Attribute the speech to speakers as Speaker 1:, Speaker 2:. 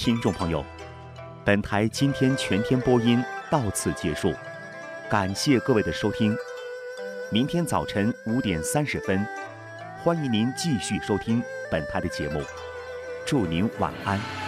Speaker 1: 听众朋友，本台今天全天播音到此结束，感谢各位的收听。明天早晨5点30分，欢迎您继续收听本台的节目。祝您晚安。